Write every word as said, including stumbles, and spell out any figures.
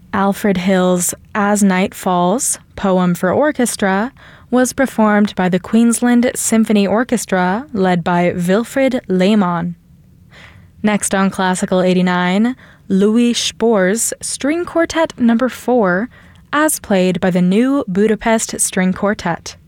Alfred Hill's As Night Falls, poem for orchestra, was performed by the Queensland Symphony Orchestra, led by Wilfried Lehmann. Next on Classical eighty-nine, Louis Spohr's String Quartet Number four, as played by the New Budapest String Quartet.